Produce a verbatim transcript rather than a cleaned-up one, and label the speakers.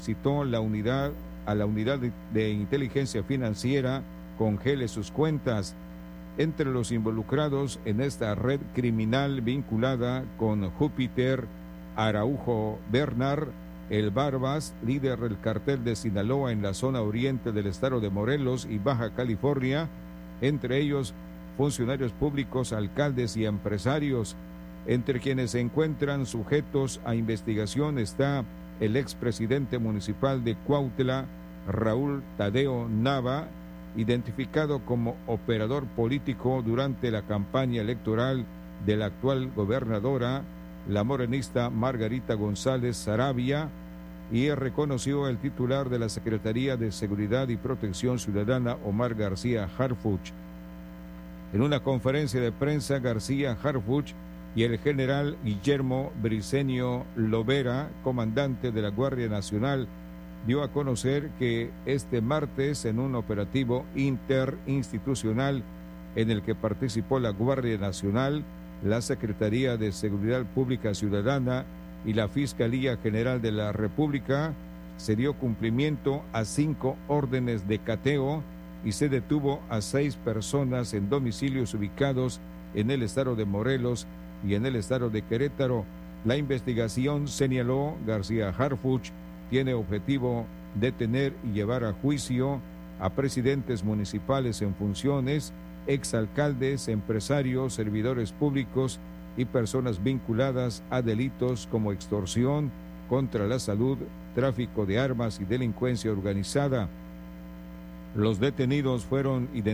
Speaker 1: citó la unidad a la unidad de, de inteligencia financiera congele sus cuentas. Entre los involucrados en esta red criminal vinculada con Júpiter Araujo Bernard, el Barbas, líder del cartel de Sinaloa en la zona oriente del estado de Morelos y Baja California, entre ellos funcionarios públicos, alcaldes y empresarios. Entre quienes se encuentran sujetos a investigación está el expresidente municipal de Cuautla, Raúl Tadeo Nava, identificado como operador político durante la campaña electoral de la actual gobernadora, la morenista Margarita González Saravia, y reconoció el titular de la Secretaría de Seguridad y Protección Ciudadana, Omar García Harfuch. En una conferencia de prensa, García Harfuch y el general Guillermo Briceño Lovera, comandante de la Guardia Nacional, dio a conocer que este martes, en un operativo interinstitucional en el que participó la Guardia Nacional, la Secretaría de Seguridad Pública Ciudadana y la Fiscalía General de la República, se dio cumplimiento a cinco órdenes de cateo y se detuvo a seis personas en domicilios ubicados en el estado de Morelos y en el estado de Querétaro. La investigación, señaló García Harfuch, tiene objetivo detener y llevar a juicio a presidentes municipales en funciones, exalcaldes, empresarios, servidores públicos y personas vinculadas a delitos como extorsión contra la salud, tráfico de armas y delincuencia organizada. Los detenidos fueron identificados